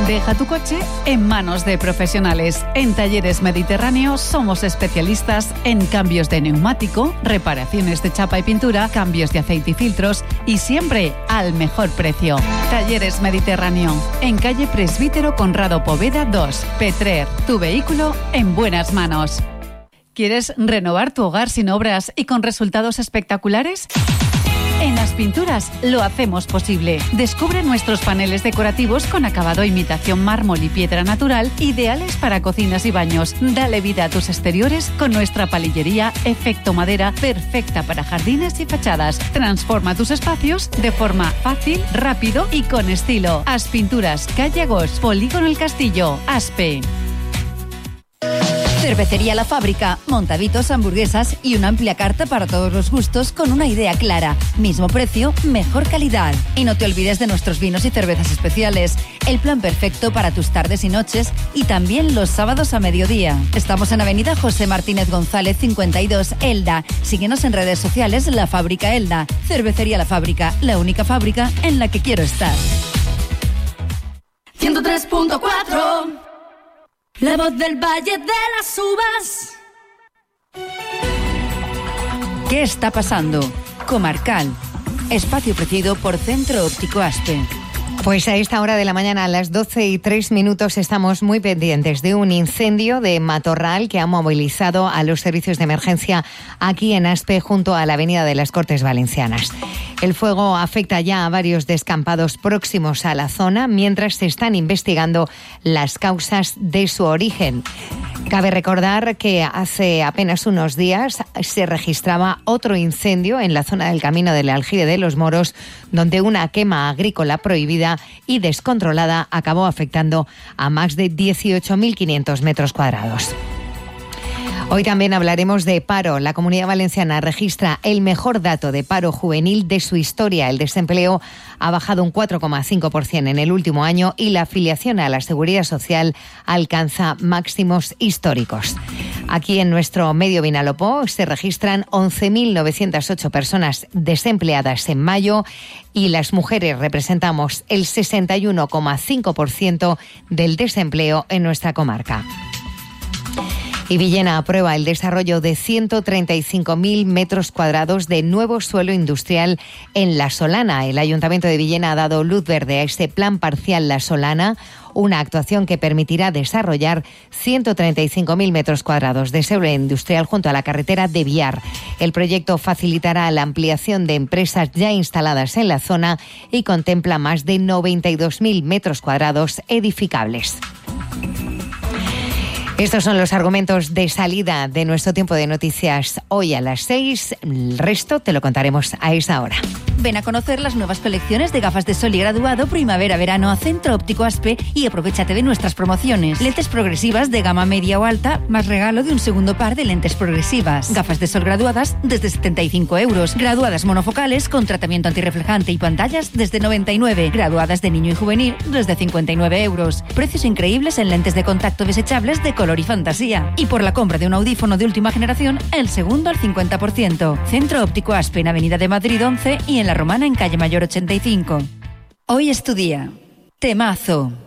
Deja tu coche en manos de profesionales. En Talleres Mediterráneo somos especialistas en cambios de neumático, reparaciones de chapa y pintura, cambios de aceite y filtros y siempre al mejor precio. Talleres Mediterráneo, en calle Presbítero Conrado Poveda 2, Petrer. Tu vehículo en buenas manos. ¿Quieres renovar tu hogar sin obras y con resultados espectaculares? En Las Pinturas lo hacemos posible. Descubre nuestros paneles decorativos con acabado imitación mármol y piedra natural, ideales para cocinas y baños. Dale vida a tus exteriores con nuestra palillería Efecto Madera, perfecta para jardines y fachadas. Transforma tus espacios de forma fácil, rápido y con estilo. As Pinturas, calle Agos, Polígono El Castillo, Aspe. Cervecería La Fábrica, montaditos, hamburguesas y una amplia carta para todos los gustos con una idea clara. Mismo precio, mejor calidad. Y no te olvides de nuestros vinos y cervezas especiales. El plan perfecto para tus tardes y noches y también los sábados a mediodía. Estamos en Avenida José Martínez González 52, Elda. Síguenos en redes sociales La Fábrica Elda. Cervecería La Fábrica, la única fábrica en la que quiero estar. 103.4 La voz del Valle de las Uvas. ¿Qué está pasando? Comarcal. Espacio ofrecido por Centro Óptico Aspe. Pues a esta hora de la mañana, a las 12:03, estamos muy pendientes de un incendio de matorral que ha movilizado a los servicios de emergencia aquí en Aspe, junto a la Avenida de las Cortes Valencianas. El fuego afecta ya a varios descampados próximos a la zona, mientras se están investigando las causas de su origen. Cabe recordar que hace apenas unos días se registraba otro incendio en la zona del Camino del Aljibe de los Moros, donde una quema agrícola prohibida y descontrolada acabó afectando a más de 18.500 metros cuadrados. Hoy también hablaremos de paro. La Comunidad Valenciana registra el mejor dato de paro juvenil de su historia. El desempleo ha bajado un 4,5% en el último año y la afiliación a la Seguridad Social alcanza máximos históricos. Aquí en nuestro medio Vinalopó se registran 11.908 personas desempleadas en mayo y las mujeres representamos el 61,5% del desempleo en nuestra comarca. Y Villena aprueba el desarrollo de 135.000 metros cuadrados de nuevo suelo industrial en La Solana. El Ayuntamiento de Villena ha dado luz verde a este plan parcial La Solana, una actuación que permitirá desarrollar 135.000 metros cuadrados de suelo industrial junto a la carretera de Biar. El proyecto facilitará la ampliación de empresas ya instaladas en la zona y contempla más de 92.000 metros cuadrados edificables. Estos son los argumentos de salida de nuestro tiempo de noticias hoy a las 6. El resto te lo contaremos a esa hora. Ven a conocer las nuevas colecciones de gafas de sol y graduado primavera-verano a Centro Óptico Aspe y aprovechate de nuestras promociones. Lentes progresivas de gama media o alta, más regalo de un segundo par de lentes progresivas. Gafas de sol graduadas desde 75 euros. Graduadas monofocales con tratamiento antirreflejante y pantallas desde 99. Graduadas de niño y juvenil desde 59 euros. Precios increíbles en lentes de contacto desechables de color y fantasía. Y por la compra de un audífono de última generación, el segundo al 50%. Centro Óptico Aspe en Avenida de Madrid 11 y en La Romana en Calle Mayor 85. Hoy es tu día. Temazo.